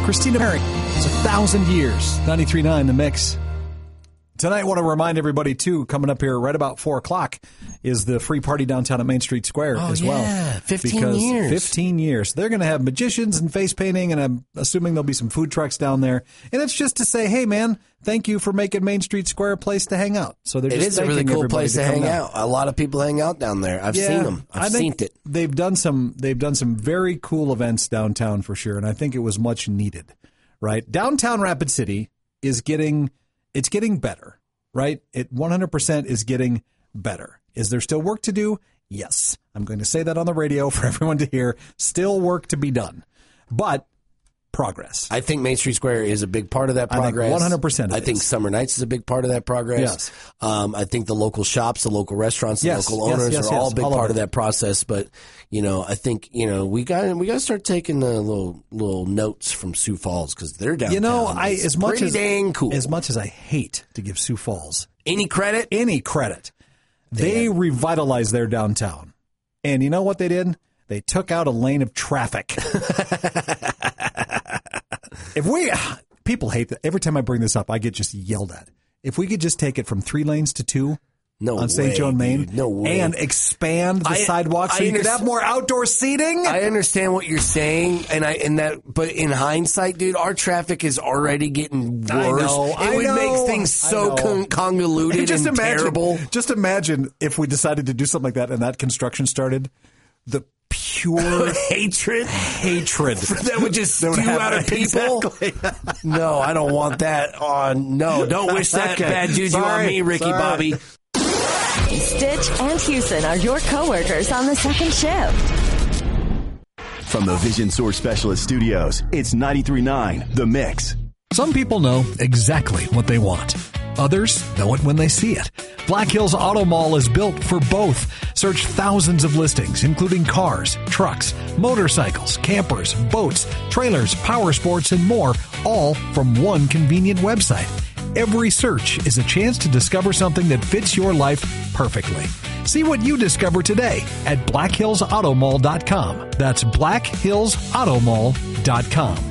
Christina Perry. It's 1,000 years. 93.9 The Mix. Tonight, I want to remind everybody, too, coming up here right about 4 o'clock is the free party downtown at Main Street Square as well. 15 years. 15 years. They're going to have magicians and face painting, and I'm assuming there'll be some food trucks down there. And it's just to say, hey, man, thank you for making Main Street Square a place to hang out. So they're just It is a really cool place to hang out. A lot of people hang out down there. I've seen them. I've seen it. They've done some very cool events downtown for sure, and I think it was much needed. Right? Downtown Rapid City is getting better, right? It 100% is getting better. Is there still work to do? Yes. I'm going to say that on the radio for everyone to hear. Still work to be done, but progress. I think Main Street Square is a big part of that progress. I think 100%. I think Summer Nights is a big part of that progress. Yes. I think the local shops, the local restaurants, the local owners are all a big part of that process. But I think we got to start taking little notes from Sioux Falls because they're downtown. Pretty dang cool. As much as I hate to give Sioux Falls any credit, they revitalized their downtown, and you know what they did? They took out a lane of traffic. People hate that. Every time I bring this up, I get just yelled at. If we could just take it from 3 lanes to 2 on St. Joe and Main and expand the sidewalks so you could have more outdoor seating. I understand what you're saying, but in hindsight, dude, our traffic is already getting worse. It would make things so convoluted and terrible. Just imagine if we decided to do something like that and that construction started. The pure hatred that would just spew out of people. Exactly. No, I don't want that on. No, don't wish that bad juju on me, Ricky Bobby. Stitch and Houston are your coworkers on the second shift. From the Vision Source Specialist Studios, it's 93.9 The Mix. Some people know exactly what they want. Others know it when they see it. Black Hills Auto Mall is built for both. Search thousands of listings, including cars, trucks, motorcycles, campers, boats, trailers, power sports, and more, all from one convenient website. Every search is a chance to discover something that fits your life perfectly. See what you discover today at blackhillsautomall.com. That's blackhillsautomall.com.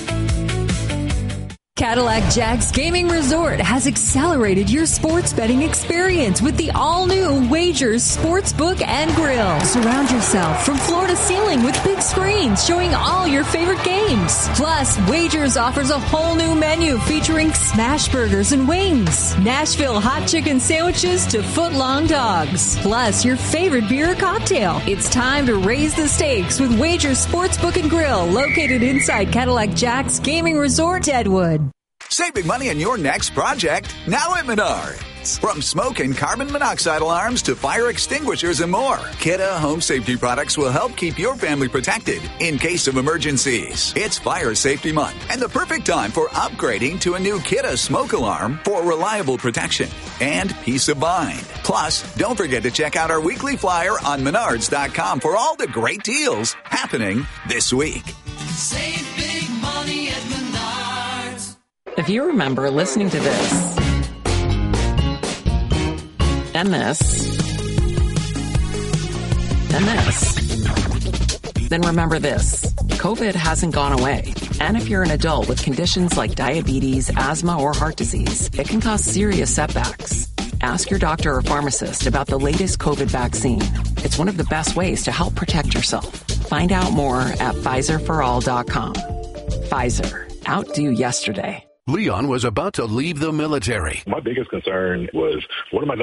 Cadillac Jack's Gaming Resort has accelerated your sports betting experience with the all-new Wagers Sportsbook and Grill. Surround yourself from floor to ceiling with big screens showing all your favorite games. Plus, Wagers offers a whole new menu featuring smash burgers and wings, Nashville hot chicken sandwiches to foot-long dogs, plus your favorite beer or cocktail. It's time to raise the stakes with Wagers Sportsbook and Grill, located inside Cadillac Jack's Gaming Resort, Deadwood. Save big money on your next project now at Menards. From smoke and carbon monoxide alarms to fire extinguishers and more, Kidde Home Safety products will help keep your family protected in case of emergencies. It's Fire Safety Month and the perfect time for upgrading to a new Kidde smoke alarm for reliable protection and peace of mind. Plus, don't forget to check out our weekly flyer on Menards.com for all the great deals happening this week. Save big money at Menards. If you remember listening to this, and this, and this, then remember this. COVID hasn't gone away. And if you're an adult with conditions like diabetes, asthma, or heart disease, it can cause serious setbacks. Ask your doctor or pharmacist about the latest COVID vaccine. It's one of the best ways to help protect yourself. Find out more at PfizerForAll.com. Pfizer. Outdo yesterday. Leon was about to leave the military. My biggest concern was, what am I going